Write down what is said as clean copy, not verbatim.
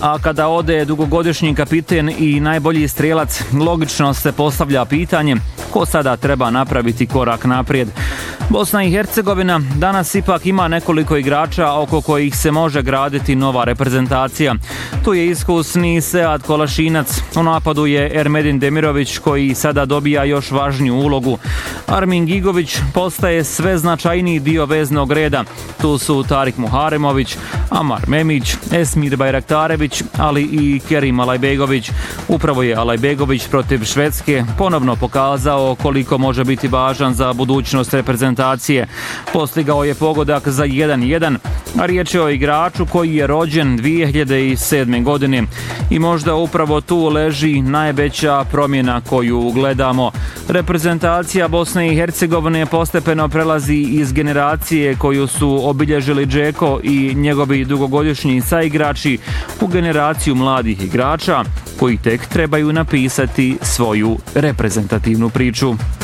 a kada ode dugogodišnji kapiten i najbolji strijelac, logično se postavlja pitanje ko sada treba napraviti korak naprijed. Bosna i Hercegovina danas ipak ima nekoliko igrača oko kojih se može graditi nova reprezentacija. Tu je iskusni Sead Kolašinac, u napadu je Ermedin Demirović koji sada dobija još važniju ulogu. Armin Gigović postaje sve značajniji dio veznog reda. Tu su Tarik Muharemović, Amar Memić, Esmir Bajraktarević, ali i Kerim Alajbegović. Upravo je Alajbegović protiv Švedske ponovno pokazao koliko može biti važan za budućnost reprezentacije. Postigao je pogodak za 1-1, a riječ je o igraču koji je rođen 2007. godine. I možda upravo tu leži najveća promjena koju gledamo. Reprezentacija Bosne i Hercegovine postepeno prelazi iz generacije koju su obilježili Džeko i njegovi dugogodišnji saigrači u generaciju mladih igrača koji tek trebaju napisati svoju reprezentativnu priču.